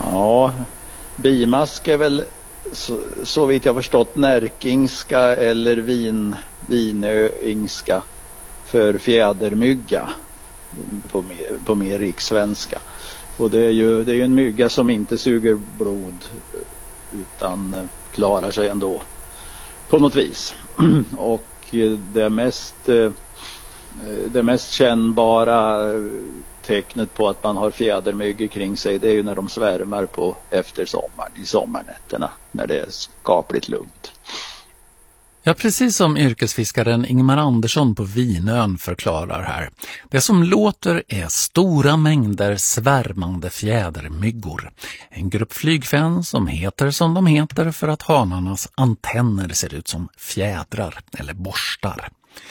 Ja, bimask är väl så vitt jag förstått närkingska eller vinöingska för fjädermygga på mer rikssvenska. Och det är ju en mygga som inte suger blod utan klarar sig ändå på något vis. Och det mest kännbara tecknet på att man har fjädermyggor kring sig, det är ju när de svärmar på efter sommaren, i sommarnätterna, när det är skapligt lugnt. Ja, precis som yrkesfiskaren Ingmar Andersson på Vinön förklarar här. Det som låter är stora mängder svärmande fjädermyggor. En grupp flygfän som heter som de heter för att hanarnas antenner ser ut som fjädrar eller borstar.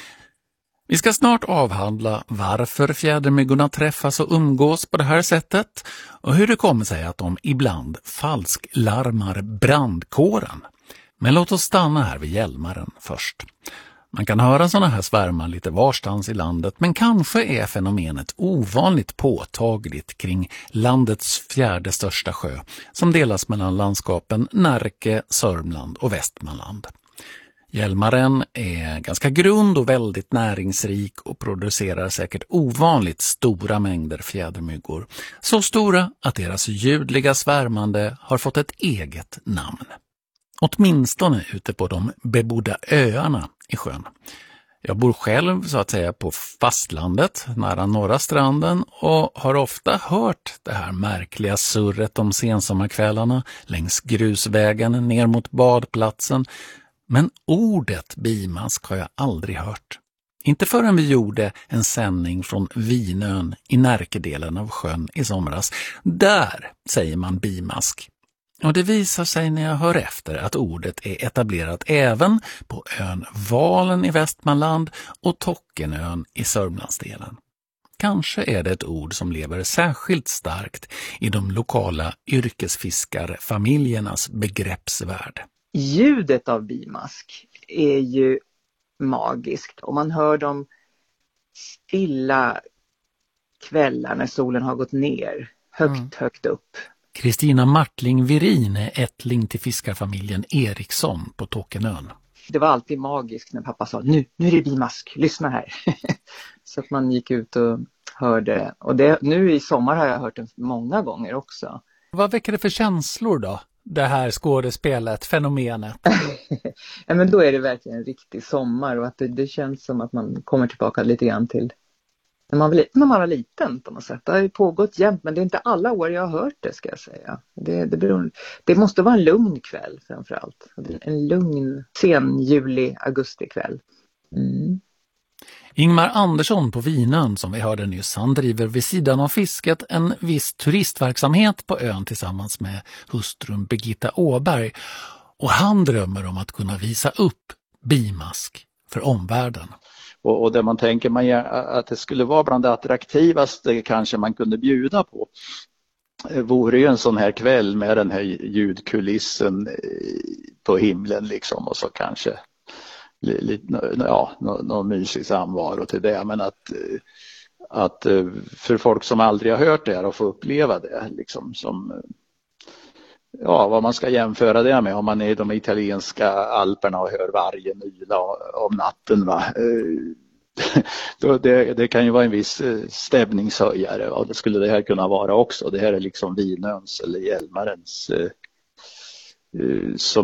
Vi ska snart avhandla varför fjädermyggorna träffas och umgås på det här sättet och hur det kommer sig att de ibland falsklarmar brandkåren. Men låt oss stanna här vid Hjälmaren först. Man kan höra sådana här svärmar lite varstans i landet, men kanske är fenomenet ovanligt påtagligt kring landets fjärde största sjö som delas mellan landskapen Närke, Sörmland och Västmanland. Hjälmaren är ganska grund och väldigt näringsrik och producerar säkert ovanligt stora mängder fjädermyggor. Så stora att deras ljudliga svärmande har fått ett eget namn. Åtminstone ute på de bebodda öarna i sjön. Jag bor själv så att säga på fastlandet nära norra stranden och har ofta hört det här märkliga surret om sensommarkvällarna längs grusvägen ner mot badplatsen. Men ordet bimask har jag aldrig hört. Inte förrän vi gjorde en sändning från Vinön i Närkedelen av sjön i somras. Där säger man bimask. Och det visar sig när jag hör efter att ordet är etablerat även på ön Valen i Västmanland och Tockenön i Sörmlandsdelen. Kanske är det ett ord som lever särskilt starkt i de lokala yrkesfiskarfamiljernas begreppsvärld. Ljudet av bimask är ju magiskt och man hör dem stilla kvällar när solen har gått ner, högt upp. Kristina Martling-Virin är ättling till fiskarfamiljen Eriksson på Tåkenön. Det var alltid magiskt när pappa sa nu är det bimask, lyssna här. Så att man gick ut och hörde. Och nu i sommar har jag hört den många gånger också. Vad väcker det för känslor då? Det här skådespelet, fenomenet. Ja, men då är det verkligen en riktig sommar och att det känns som att man kommer tillbaka lite grann till när man var liten på något sätt. Det har ju pågått jämt, men det är inte alla år jag har hört det, ska jag säga. Det måste vara en lugn kväll framförallt. En lugn sen juli-augusti-kväll. Mm. Ingmar Andersson på Vinön som vi hörde nyss, han driver vid sidan av fisket en viss turistverksamhet på ön tillsammans med hustrun Birgitta Åberg. Och han drömmer om att kunna visa upp bimask för omvärlden. Och det man tänker att det skulle vara bland det attraktivaste kanske man kunde bjuda på vore ju en sån här kväll med den här ljudkulissen på himlen liksom, och så kanske någon mysig samvaro till det, men att för folk som aldrig har hört det här och få uppleva det liksom, som vad man ska jämföra det med om man är i de italienska alperna och hör vargen yla om natten, va? Det kan ju vara en viss stämningshöjare, och det skulle det här kunna vara också. Det här är liksom Vinöns eller Hjälmarens som